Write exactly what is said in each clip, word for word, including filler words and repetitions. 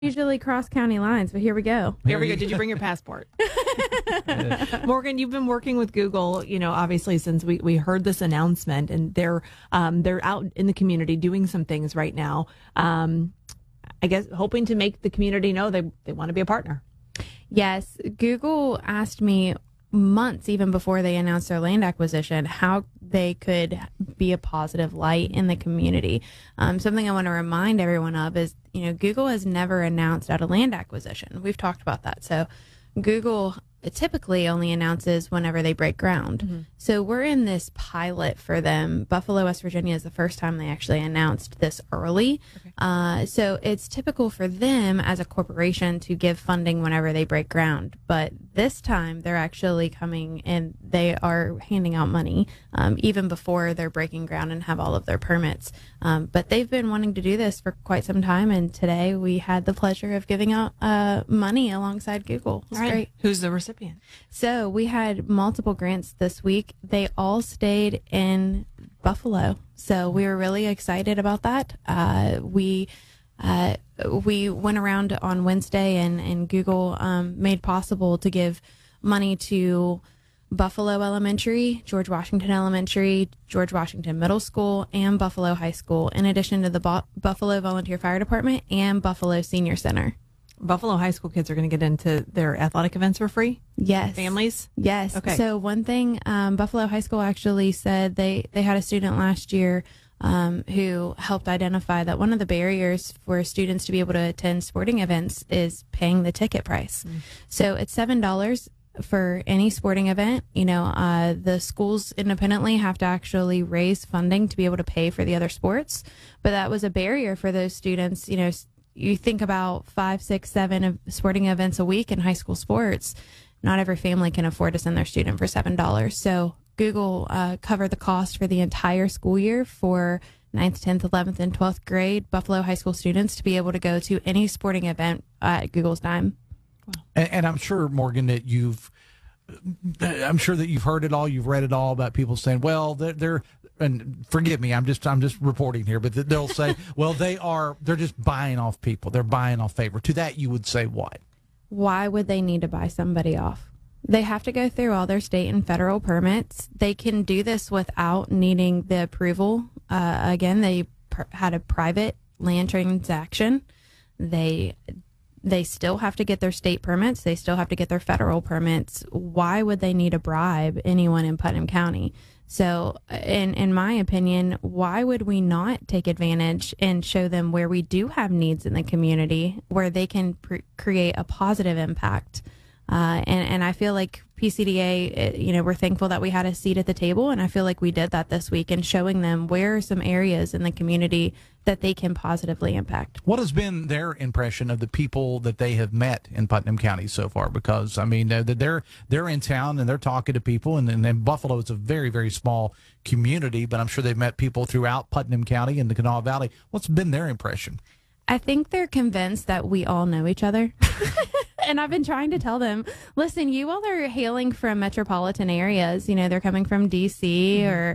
Usually cross county lines, but here we go. Here we go. Did you bring your passport? Morgan, you've been working with Google, you know, obviously since we, we heard this announcement, and they're um, they're out in the community doing some things right now. Um, I guess hoping to make the community know they, they want to be a partner. Yes. Google asked me months even before they announced their land acquisition how they could be a positive light in the community. Um, something I want to remind everyone of is, you know, Google has never announced out a land acquisition. We've talked about that. So Google typically only announces whenever they break ground. Mm-hmm. So we're in this pilot for them. Buffalo, West Virginia is the first time they actually announced this early. Okay. Uh, so it's typical for them as a corporation to give funding whenever they break ground. But this time they're actually coming and they are handing out money um, even before they're breaking ground and have all of their permits. Um, but they've been wanting to do this for quite some time. And today we had the pleasure of giving out uh, money alongside Google. It's right. great. Who's the recipient? So we had multiple grants this week. They all stayed in Buffalo. So we were really excited about that. Uh, we uh, we went around on Wednesday and, and Google um, made possible to give money to Buffalo Elementary, George Washington Elementary, George Washington Middle School, and Buffalo High School, in addition to the Bo- Buffalo Volunteer Fire Department and Buffalo Senior Center. Buffalo high school kids are going to get into their athletic events for free? Yes. Families? Yes. Okay. So one thing, um, Buffalo High School actually said they, they had a student last year um, who helped identify that one of the barriers for students to be able to attend sporting events is paying the ticket price. Mm. So it's seven dollars for any sporting event. You know, uh, the schools independently have to actually raise funding to be able to pay for the other sports. But that was a barrier for those students, you know. You think about five, six, seven sporting events a week in high school sports. Not every family can afford to send their student for seven dollars. So Google uh, covered the cost for the entire school year for ninth, tenth, eleventh, and twelfth grade Buffalo high school students to be able to go to any sporting event at Google's dime. Wow. And, and I'm sure, Morgan, that you've I'm sure that you've heard it all, you've read it all about people saying, well, they're, they're and forgive me, I'm just I'm just reporting here, but they'll say, well, they are they're just buying off people. They're buying off favor. To that, you would say what? Why would they need to buy somebody off? They have to go through all their state and federal permits. They can do this without needing the approval. Uh, again, they pr- had a private land transaction. They They still have to get their state permits. They still have to get their federal permits. Why would they need to bribe anyone in Putnam County? So in, in my opinion, why would we not take advantage and show them where we do have needs in the community where they can pr- create a positive impact? Uh, and, and I feel like P C D A, you know, we're thankful that we had a seat at the table, and I feel like we did that this week in showing them where are some areas in the community that they can positively impact. What has been their impression of the people that they have met in Putnam County so far? Because, I mean, they're they're in town and they're talking to people, and, and, and Buffalo is a very, very small community, but I'm sure they've met people throughout Putnam County and the Kanawha Valley. What's been their impression? I think they're convinced that we all know each other. And I've been trying to tell them, listen, you all are hailing from metropolitan areas. You know, they're coming from D C mm-hmm. or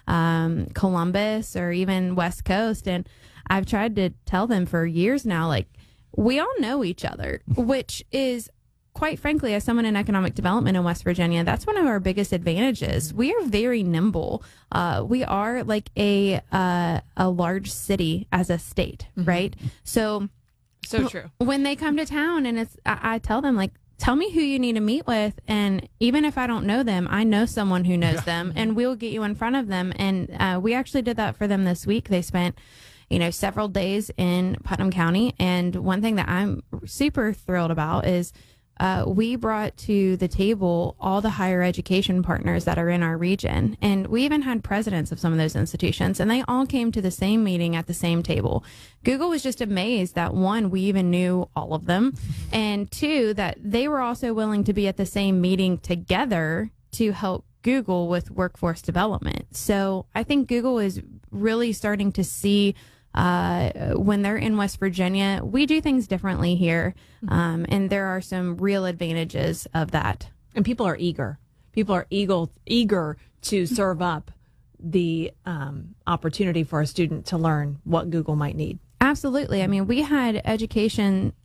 um, Columbus or even West Coast. And I've tried to tell them for years now, like, we all know each other, which is, quite frankly, as someone in economic development in West Virginia, that's one of our biggest advantages. We are very nimble. Uh, we are like a uh, a large city as a state, mm-hmm. right? So, so true. When they come to town, and it's, I, I tell them, like, tell me who you need to meet with, and even if I don't know them, I know someone who knows yeah. them, and we'll get you in front of them. And uh, we actually did that for them this week. They spent, you know, several days in Putnam County, and one thing that I'm super thrilled about is Uh, we brought to the table all the higher education partners that are in our region. And we even had presidents of some of those institutions, and they all came to the same meeting at the same table. Google was just amazed that, one, we even knew all of them, and two, that they were also willing to be at the same meeting together to help Google with workforce development. So I think Google is really starting to see Uh, when they're in West Virginia, we do things differently here. Um, and there are some real advantages of that. And people are eager. People are eager, eager to serve up the um, opportunity for a student to learn what Google might need. Absolutely. I mean, we had education